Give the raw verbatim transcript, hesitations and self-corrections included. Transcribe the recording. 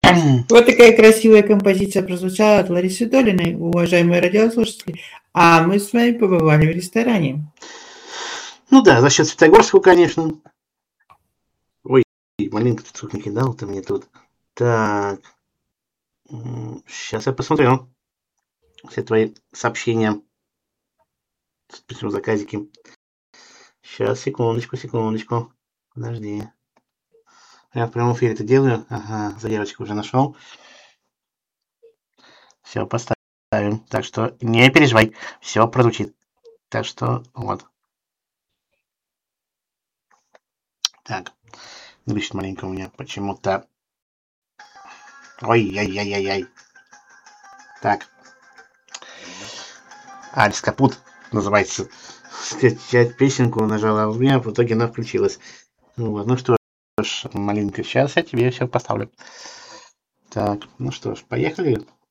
Вот такая красивая композиция прозвучала от Ларисы Долиной, уважаемые радиослушатели. А мы с вами побывали в ресторане. Ну да, за счет Светогорского, конечно. Ой, маленько ты тут накидал ты мне тут. Так. Сейчас я посмотрю все твои сообщения. Почему заказики? Сейчас, секундочку, секундочку. Подожди. Я в прямом эфире это делаю. Ага, заявочку уже нашел. Все, поставим. Так что не переживай. Все прозвучит. Так что вот. Так. Глючит маленько у меня почему-то. Ой-яй-яй-яй-яй. Так. Алекс Капут называется. Скачать песенку нажала, у меня в итоге она включилась. Вот, ну что ж, маленько, сейчас я тебе все поставлю. Так, ну что ж, поехали.